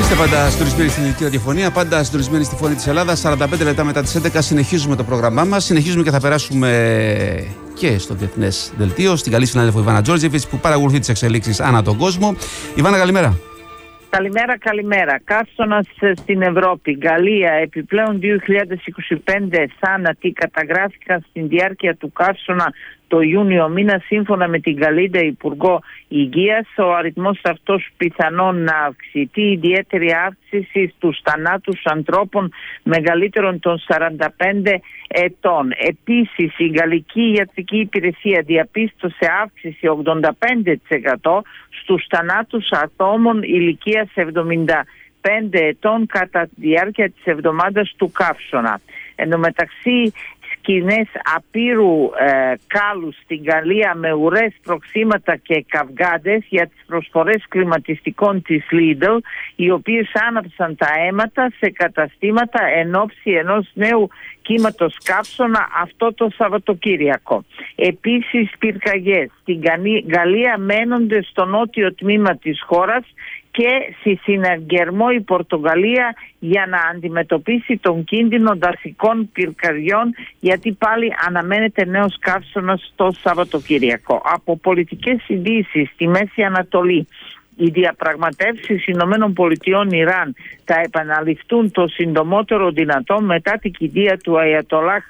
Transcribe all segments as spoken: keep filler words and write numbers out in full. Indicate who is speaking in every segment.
Speaker 1: Είστε πάντα συντονισμένοι στην ελληνική ραδιοφωνία, πάντα συντονισμένοι στη Φωνή της Ελλάδας. σαράντα πέντε λεπτά μετά τις έντεκα συνεχίζουμε το πρόγραμμά μας. Συνεχίζουμε και θα περάσουμε και στο διεθνές δελτίο, στην καλή συνάδελφο Ιβάνα Τζόρτζεβιτς που παρακολουθεί τις εξελίξεις ανά τον κόσμο. Ιβάνα, καλημέρα.
Speaker 2: Καλημέρα, καλημέρα. Καύσωνας στην Ευρώπη. Γαλλία, επιπλέον δύο χιλιάδες είκοσι πέντε θάνατοι καταγράφηκαν στην διάρκεια του καύσωνα το Ιούνιο μήνα, σύμφωνα με την Γαλλίδα Υπουργό Υγείας. Ο αριθμός αυτός πιθανόν να αυξηθεί, ιδιαίτερη αύξηση στους θανάτους ανθρώπων μεγαλύτερων των σαράντα πέντε ετών. Επίσης, η Γαλλική Ιατρική Υπηρεσία διαπίστωσε αύξηση ογδόντα πέντε τοις εκατό στους θανάτους ατόμων ηλικίας εβδομήντα πέντε ετών κατά τη διάρκεια της εβδομάδας του καύσωνα. Εν τω μεταξύ, σκηνές απείρου ε, κάλου στην Γαλλία με ουρές, προξήματα και καυγάδες για τις προσφορές κλιματιστικών της Lidl, οι οποίες άναψαν τα αίματα σε καταστήματα εν ώψη ενός νέου κύματος καύσωνα αυτό το Σαββατοκύριακο. Επίσης, πυρκαγιές στην Γαλλία μένονται στο νότιο τμήμα της χώρας και στη συναγερμό η Πορτογαλία για να αντιμετωπίσει τον κίνδυνο δασικών πυρκαγιών, γιατί πάλι αναμένεται νέος καύσωνας το Σαββατοκύριακο. Από πολιτικές ειδήσεις στη Μέση Ανατολή, οι διαπραγματεύσεις Ηνωμένων Πολιτειών Ιράν θα επαναληφθούν το συντομότερο δυνατό μετά την κηδεία του Αιατολάχ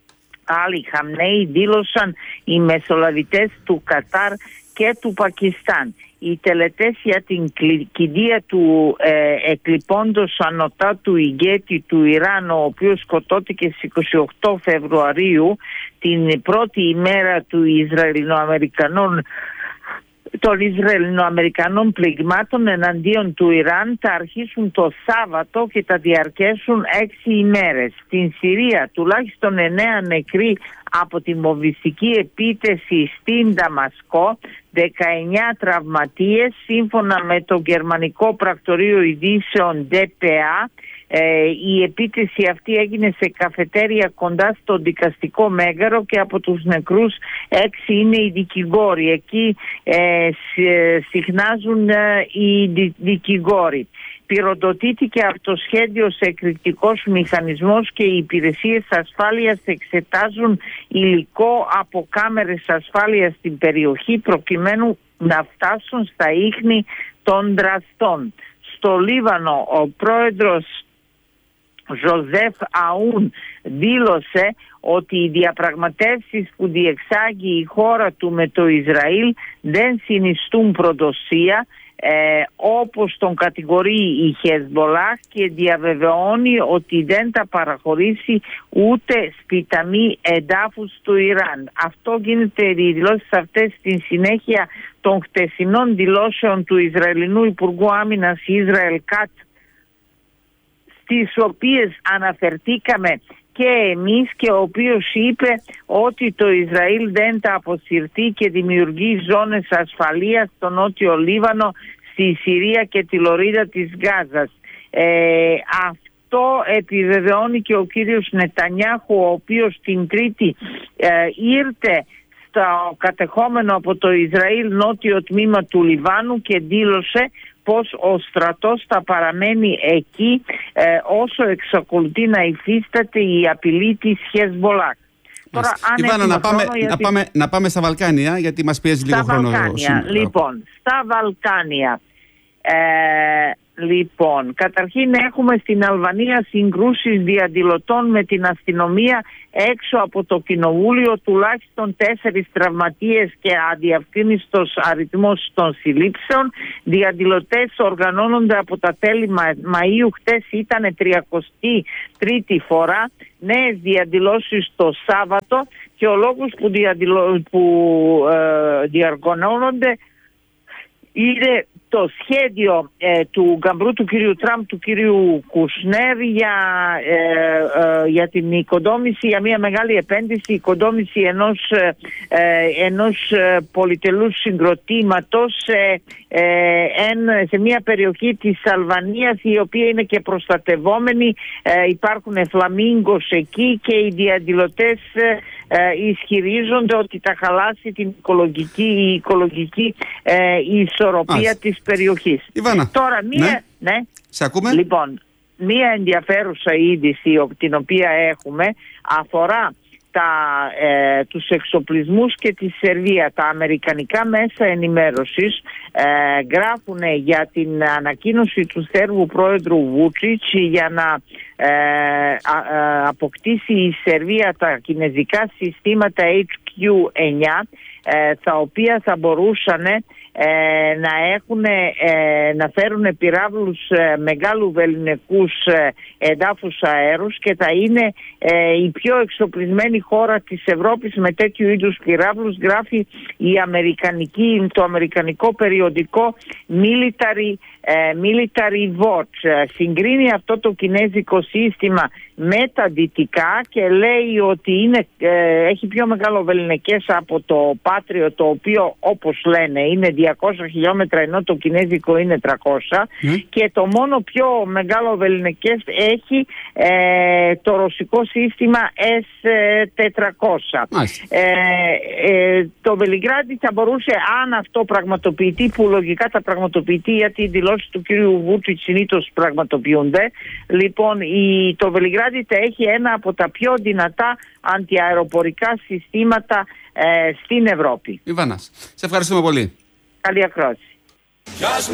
Speaker 2: Άλι Χαμνέι, δήλωσαν οι μεσολαβητές του Κατάρ και του Πακιστάν. Οι τελετές για την κηδεία του ε, εκλειπώντος ανωτάτου ηγέτη του Ιράν, ο οποίος σκοτώθηκε στις είκοσι οκτώ Φεβρουαρίου, την πρώτη ημέρα του Ισραηλοαμερικανών των Ισραηλοαμερικανών πληγμάτων εναντίον του Ιράν, θα αρχίσουν το Σάββατο και θα διαρκέσουν έξι ημέρες. Στην Συρία τουλάχιστον εννέα νεκροί από τη βομβιστική επίθεση στην Δαμασκό, δεκαεννέα τραυματίες, σύμφωνα με το γερμανικό πρακτορείο ειδήσεων ντι πι έι. Ε, η επίθεση αυτή έγινε σε καφετέρια κοντά στο δικαστικό μέγαρο και από τους νεκρούς έξι είναι οι δικηγόροι. Εκεί ε, συχνάζουν ε, οι δι, δικηγόροι. Πυροδοτήθηκε από το σχέδιο σε εκρηκτικός μηχανισμός και οι υπηρεσίες ασφάλειας εξετάζουν υλικό από κάμερες ασφάλειας στην περιοχή προκειμένου να φτάσουν στα ίχνη των δραστών. Στο Λίβανο ο πρόεδρος Ζωζεφ Αούν δήλωσε ότι οι διαπραγματεύσεις που διεξάγει η χώρα του με το Ισραήλ δεν συνιστούν προδοσία, ε, όπως τον κατηγορεί η Χεσμολάχ, και διαβεβαιώνει ότι δεν θα παραχωρήσει ούτε σπιταμή εδάφους του Ιράν. Αυτό γίνεται, οι δηλώσεις αυτές, στην συνέχεια των χτεσινών δηλώσεων του Ισραηλινού Υπουργού Άμυνας Ισραήλ Κατ, στις οποίες αναφερθήκαμε και εμείς, και ο οποίος είπε ότι το Ισραήλ δεν θα αποσυρθεί και δημιουργεί ζώνες ασφαλείας στο νότιο Λίβανο, στη Συρία και τη λωρίδα της Γάζας. Ε, αυτό επιβεβαιώνει και ο κύριος Νετανιάχου, ο οποίος την Τρίτη ε, ήρθε στο κατεχόμενο από το Ισραήλ νότιο τμήμα του Λιβάνου και δήλωσε πως ο στρατός θα παραμένει εκεί ε, όσο εξακολουθεί να υφίσταται η απειλή της Χεσμολάχ.
Speaker 1: Τώρα, Ιβάνα, να πάμε, γιατί... να, πάμε, να πάμε στα Βαλκάνια, γιατί μας πιέζει λίγο χρόνο.
Speaker 2: Στα Βαλκάνια, λοιπόν, στα Βαλκάνια. Ε, λοιπόν, καταρχήν έχουμε στην Αλβανία συγκρούσεις διαδηλωτών με την αστυνομία έξω από το κοινοβούλιο, τουλάχιστον τέσσερις τραυματίες και αδιαφθήνιστος αριθμός των συλλήψεων. Διαδηλωτές οργανώνονται από τα τέλη Μαΐου, χτες ήταν τριακοστή τρίτη φορά, νέες διαδηλώσεις το Σάββατο, και ο λόγος που, διαδηλω... που ε, διοργανώνονται είναι το σχέδιο ε, του γκαμπρού του κυρίου Τραμπ, του κυρίου Κουσνέρ, για, ε, ε, για την οικοδόμηση, για μια μεγάλη επένδυση, οικοδόμηση ενός, ε, ενός πολυτελούς συγκροτήματος ε, ε, σε μια περιοχή της Αλβανίας, η οποία είναι και προστατευόμενη. Ε, υπάρχουν φλαμίγκος εκεί και οι διαδηλωτές ε, ισχυρίζονται ότι θα χαλάσει την οικολογική, η οικολογική ε, ισορροπία Άς. της περιοχής.
Speaker 1: Ιβάνα,
Speaker 2: Τώρα μία...
Speaker 1: ναι.
Speaker 2: ναι.
Speaker 1: Σε ακούμε.
Speaker 2: Λοιπόν, μία ενδιαφέρουσα είδηση την οποία έχουμε αφορά τα, ε, τους εξοπλισμούς και τη Σερβία. Τα αμερικανικά μέσα ενημέρωσης ε, γράφουν για την ανακοίνωση του Σέρβου πρόεδρου Βούτσιτς για να ε, α, α, αποκτήσει η Σερβία τα κινεζικά συστήματα έιτς κιου εννιά, ε, τα οποία θα μπορούσαν ε, να, έχουν, ε, να φέρουν πυράβλους ε, μεγάλου βεληνικούς ε, εδάφους αέρους και θα είναι ε, η πιο εξοπλισμένη χώρα της Ευρώπης με τέτοιου είδους πυράβλους, γράφει η Αμερικανική, το αμερικανικό περιοδικό Military, ε, Military Watch. Συγκρίνει αυτό το κινέζικο σύστημα με τα δυτικά και λέει ότι είναι, ε, έχει πιο μεγάλο βεληνικές από το Πάτριο, το οποίο όπως λένε είναι διακόσια χιλιόμετρα ενώ το κινέζικο είναι τριακόσια, mm. και το μόνο πιο μεγάλο βεληνικές έχει ε, το ρωσικό σύστημα ες τετρακόσια. Mm. Ε, ε, το Βελιγράδι θα μπορούσε, αν αυτό πραγματοποιηθεί, που λογικά θα πραγματοποιηθεί γιατί οι δηλώσεις του κύριου Βούτσιτς συνήθως πραγματοποιούνται, λοιπόν η, το Βελιγράδι θα έχει ένα από τα πιο δυνατά αντιαεροπορικά συστήματα ε, στην Ευρώπη.
Speaker 1: Ιβάνας, σε ευχαριστούμε πολύ.
Speaker 2: Καλή ακρόαση.